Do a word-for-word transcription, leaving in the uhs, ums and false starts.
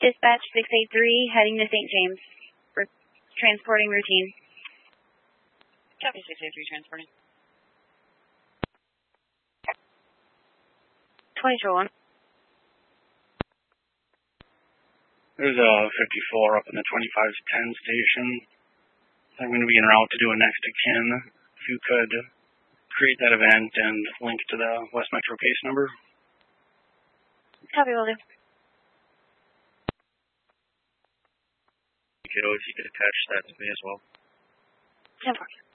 Dispatch six eight three, heading to Saint James. For transporting routine. Copy six eight three, transporting. twenty to one. There's a fifty-four up in the twenty-five ten station. I'm going to be en route to do a next to kin. If you could create that event and link to the West Metro case number. Copy, will do. Kiddo, if you could attach that to me as well. ten four.